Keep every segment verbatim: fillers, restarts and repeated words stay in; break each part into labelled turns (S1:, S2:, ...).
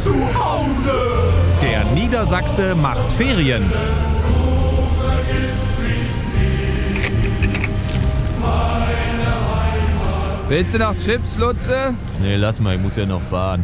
S1: zu Hause.
S2: Der Niedersachse macht Ferien.
S3: Willst du noch Chips, Lutze?
S4: Nee, lass mal, ich muss ja noch fahren.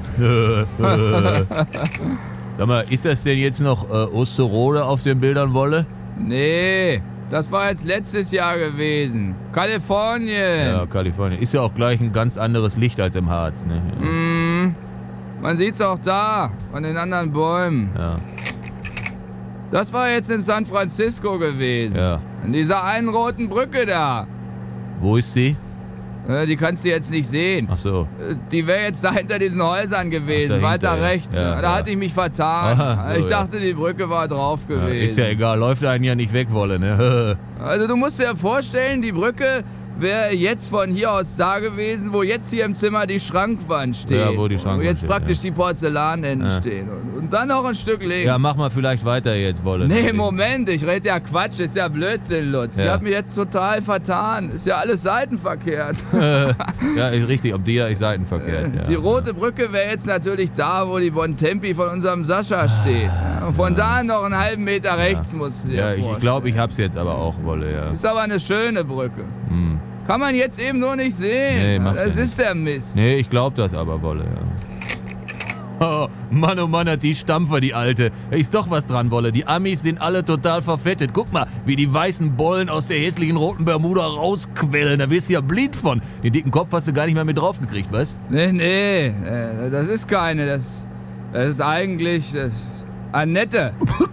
S4: Sag mal, ist das denn jetzt noch äh, Osterode auf den Bildern, Wolle?
S3: Nee, das war jetzt letztes Jahr gewesen. Kalifornien.
S4: Ja, Kalifornien. Ist ja auch gleich ein ganz anderes Licht als im Harz, ne?
S3: Mm, man sieht's auch da, an den anderen Bäumen.
S4: Ja,
S3: Das war jetzt in San Francisco gewesen.
S4: ja.
S3: An dieser einen roten Brücke da.
S4: Wo ist die?
S3: Äh, Die kannst du jetzt nicht sehen.
S4: Ach so.
S3: Äh, Die wäre jetzt da hinter diesen Häusern gewesen,
S4: Ach, dahinter,
S3: weiter
S4: ja.
S3: rechts.
S4: Ja,
S3: da
S4: ja.
S3: hatte ich mich vertan.
S4: Aha, so,
S3: ich
S4: ja.
S3: dachte, die Brücke war drauf
S4: Ja,
S3: gewesen.
S4: ist ja egal, läuft einen ja nicht weg, Wolle, ne?
S3: Also du musst dir vorstellen, die Brücke wäre jetzt von hier aus da gewesen, wo jetzt hier im Zimmer die Schrankwand steht.
S4: Ja, wo die Schrankwand
S3: Wo jetzt
S4: steht,
S3: praktisch
S4: ja.
S3: die Porzellanenden
S4: Ja.
S3: stehen. Und, und dann noch ein Stück links.
S4: Ja, mach mal vielleicht weiter jetzt, Wolle.
S3: Nee, Moment, ich rede ja Quatsch, ist ja Blödsinn, Lutz.
S4: Ja.
S3: Ich hab mich jetzt total vertan. Ist ja alles seitenverkehrt.
S4: Ja, ist richtig, ob die ja ist seitenverkehrt. Ja.
S3: Die rote Brücke wäre jetzt natürlich da, wo die Bontempi von unserem Sascha steht. Und von da noch einen halben Meter rechts musst du dir
S4: Ja, ich
S3: vorstellen.
S4: glaube, ich hab's jetzt aber auch, Wolle, ja.
S3: Ist aber eine schöne Brücke.
S4: Hm.
S3: Kann man jetzt eben nur nicht sehen.
S4: Nee, macht
S3: das
S4: ja
S3: ist der Mist.
S4: Nee, ich glaub das aber, Wolle, ja. Oh, Mann, oh Mann, hat die Stampfer, die Alte. Ist doch was dran, Wolle. Die Amis sind alle total verfettet. Guck mal, wie die weißen Bollen aus der hässlichen roten Bermuda rausquellen. Da wirst du ja blind von. Den dicken Kopf hast du gar nicht mehr mit draufgekriegt, was?
S3: Nee, nee, äh, das ist keine. Das, das ist eigentlich das ist Annette.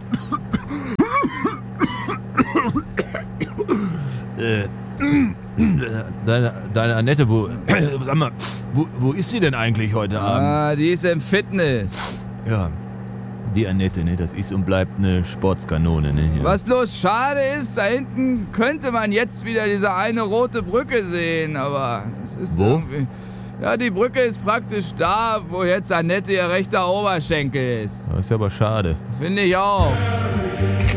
S4: Äh, deine, deine Annette, wo, sag mal, wo, wo ist sie denn eigentlich heute Abend?
S3: Ah, die ist im Fitness.
S4: Ja, die Annette, ne, das ist und bleibt eine Sportskanone, ne? Ja.
S3: Was bloß schade ist, da hinten könnte man jetzt wieder diese eine rote Brücke sehen, aber es ist
S4: Wo?
S3: irgendwie... Ja, die Brücke ist praktisch da, wo jetzt Annette ihr rechter Oberschenkel ist.
S4: Das ist aber schade.
S3: Finde ich auch.